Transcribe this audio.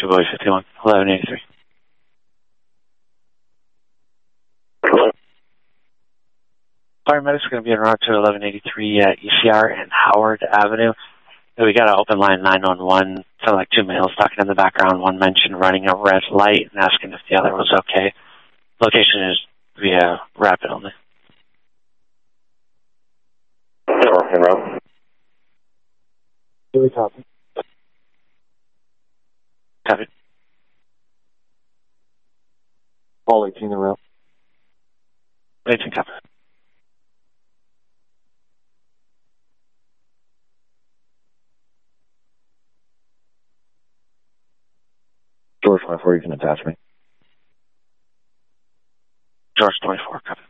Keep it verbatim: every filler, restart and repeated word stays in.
Boy fifty-one, eleven eighty-three. Paramedics are going to be en route to eleven eighty-three at E C R and Howard Avenue. We got an open line nine one one. Sounded like two males talking in the background. One mentioned running a red light and asking if the other was okay. Location is via Rapid only. Sure, en route. Do we copy? Copy. All eighteen en route. eighteen copy. George twenty-four, you can attach me. George twenty-four, copy.